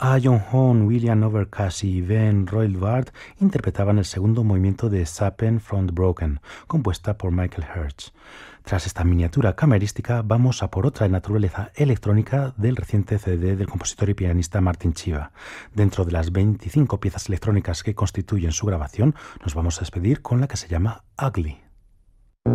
John Horn, William Overcash y Ben Roylbard interpretaban el segundo movimiento de Sappen from the Broken, compuesta por Michael Hertz. Tras esta miniatura camerística, vamos a por otra naturaleza electrónica del reciente CD del compositor y pianista Martin Chiva. Dentro de las 25 piezas electrónicas que constituyen su grabación, nos vamos a despedir con la que se llama Ugly.